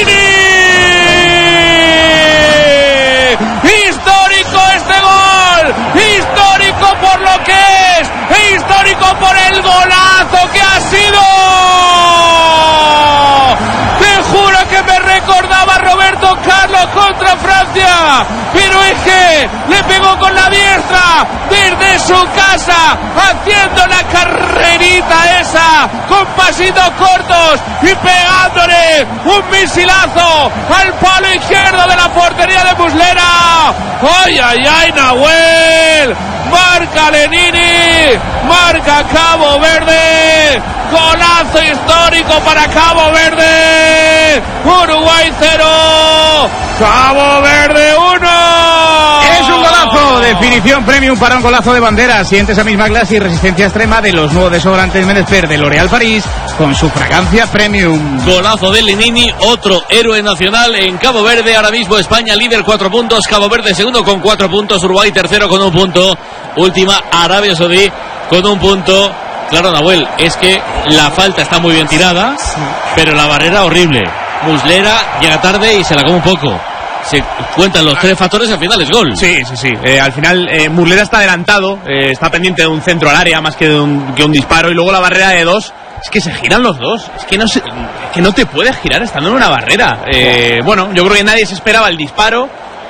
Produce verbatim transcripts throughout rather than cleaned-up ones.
Lenini. Histórico este gol, histórico por lo que es, e histórico por el golazo que ha sido. Te juro que me recordaba a Roberto Carlos contra Francia, pero es que le pegó con la diestra desde su casa, haciendo la carrerita esa con pasitos cortos y pegándole un misilazo al palo izquierdo de la portería de Muslera. ¡Ay, ay, ay, Nahuel! Marca Lenini, marca Cabo Verde, golazo histórico para Cabo Verde. Uruguay cero, Cabo Verde uno. Es un golazo, definición premium para un golazo de bandera. Siente esa misma clase y resistencia extrema de los nuevos desodorantes Menester de L'Oréal París con su fragancia premium. Golazo de Lenini, otro héroe nacional en Cabo Verde. Ahora mismo España líder, cuatro puntos, Cabo Verde segundo con cuatro puntos, Uruguay tercero con un punto, última Arabia Saudí con un punto. Claro, Nahuel, es que la falta está muy bien tirada, pero la barrera horrible. Muslera llega tarde y se la come un poco. Se cuentan los tres factores y al final es gol. Sí, sí, sí. Eh, al final eh, Muslera está adelantado, eh, está pendiente de un centro al área más que de un, que un disparo, y luego la barrera de dos. Es que se giran los dos. Es que no se, que no te puedes girar estando en una barrera. Eh, bueno, yo creo que nadie se esperaba el disparo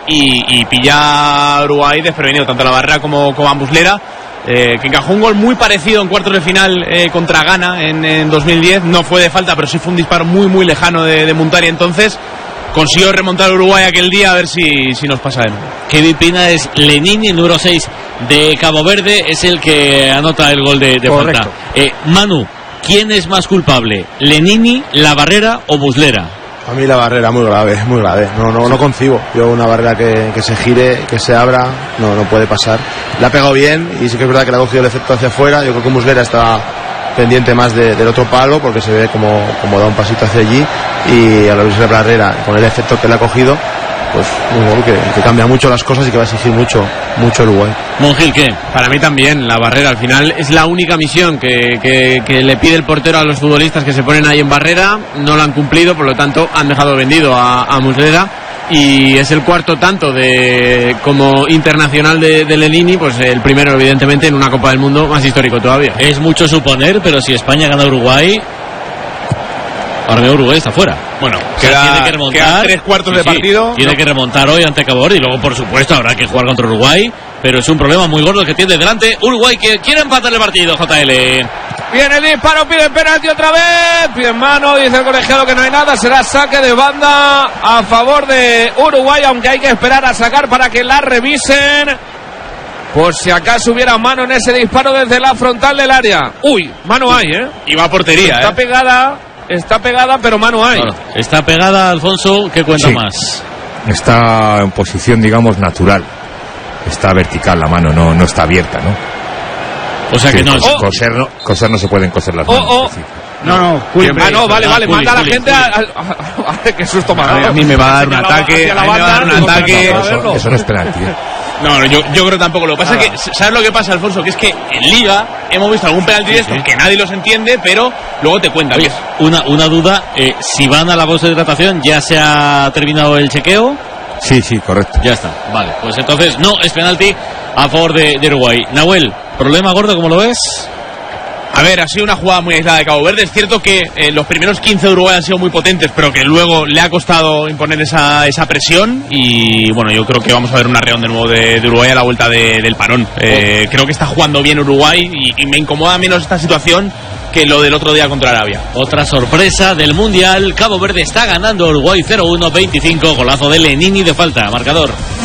y, y pilla a Uruguay desprevenido, tanto la barrera como, como a Muslera. Eh, que encajó un gol muy parecido en cuartos de final eh, contra Ghana en, en dos mil diez. No fue de falta, pero sí fue un disparo muy muy lejano de, de Muntari. Entonces consiguió remontar a Uruguay aquel día, a ver si, si nos pasa de nuevo. Kevin Pina es Lenini, el número seis de Cabo Verde, es el que anota el gol de, de falta. eh, Manu, ¿quién es más culpable? ¿Lenini, la barrera o Muslera? A mí la barrera muy grave, muy grave. No, no, no concibo. Yo una barrera que, que se gire, que se abra, no, no puede pasar. La ha pegado bien y sí que es verdad que le ha cogido el efecto hacia afuera. Yo creo que Muslera está pendiente más de, del otro palo, porque se ve como, como da un pasito hacia allí, y a lo que es la barrera, con el efecto que le ha cogido, pues un gol que, que cambia mucho las cosas y que va a exigir mucho, mucho Uruguay. Monjil, ¿qué? Para mí también, la barrera al final es la única misión que, que, que le pide el portero a los futbolistas que se ponen ahí en barrera. No lo han cumplido, por lo tanto han dejado vendido a, a Muslera, y es el cuarto tanto de como internacional de, de Lenini, pues el primero evidentemente en una Copa del Mundo, más histórico todavía. Es mucho suponer, pero si España gana a Uruguay, ahora mismo Uruguay está fuera. Bueno, o sea, queda, tiene que remontar tres cuartos sí, de partido. Sí, tiene no. que remontar hoy ante Cabo Verde, y luego por supuesto habrá que jugar contra Uruguay, pero es un problema muy gordo que tiene delante Uruguay, que quiere empatar el partido. J L. Viene el disparo, pide penalti otra vez, pide en mano, dice el colegiado que no hay nada, será saque de banda a favor de Uruguay, aunque hay que esperar a sacar para que la revisen, por si acaso hubiera mano en ese disparo desde la frontal del área. Uy, mano hay, ¿eh? Y va a portería, Está ¿eh? pegada, está pegada, pero mano hay. Bueno, está pegada, Alfonso, ¿qué cuenta sí. más? Está en posición, digamos, natural. Está vertical la mano, no, no está abierta, ¿no? O sea que sí, no. Coser, coser no. Coser no se pueden coser las manos. Oh, oh. No, no, Juli, Ah, no, vale, vale, Juli, manda a la Juli, gente Juli. a, a, a, a, qué susto me ha A, dado. a mí me va a dar un Hacia la- ataque, hacia la a mí me va a dar banda, un digo, ataque. pero para Eso, verlo. eso no es penalti, ¿eh? No, no, yo, yo creo tampoco. Lo que pasa es que, ¿sabes lo que pasa, Alfonso? Que es que en Liga hemos visto algún penalti de estos sí. que nadie los entiende, pero luego te cuentan. Oye, una, una duda, eh, si van a la bolsa de hidratación, ¿ya se ha terminado el chequeo? Sí, sí, correcto. Ya está, vale, pues entonces no es penalti a favor de, de Uruguay. Nahuel, ¿problema gordo como lo ves? A ver, ha sido una jugada muy aislada de Cabo Verde. Es cierto que eh, los primeros quince de Uruguay han sido muy potentes, pero que luego le ha costado imponer esa, esa presión. Y bueno, yo creo que vamos a ver una reón de nuevo de, de Uruguay a la vuelta de, del parón. Eh, creo que está jugando bien Uruguay y, y me incomoda menos esta situación que lo del otro día contra Arabia. Otra sorpresa del Mundial, Cabo Verde está ganando Uruguay cero uno veinticinco, golazo de Lenini de falta, marcador.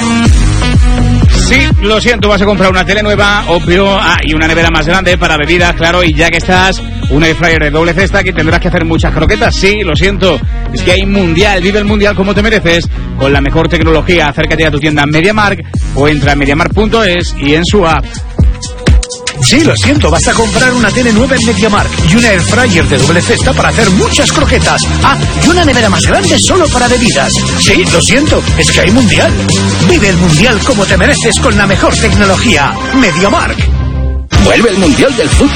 Sí, lo siento, vas a comprar una tele nueva, obvio, ah, y una nevera más grande para bebidas, claro, y ya que estás, un air fryer de doble cesta, que tendrás que hacer muchas croquetas. Sí, lo siento, es que hay mundial, vive el mundial como te mereces, con la mejor tecnología. Acércate a tu tienda MediaMarkt o entra en mediamarkt punto es y en su app. Sí, lo siento, vas a comprar una tele nueva en MediaMarkt y una air fryer de doble cesta para hacer muchas croquetas. Ah, y una nevera más grande solo para bebidas. Sí, lo siento, es que hay mundial. Vive el mundial como te mereces con la mejor tecnología. MediaMarkt. Vuelve el mundial del fútbol.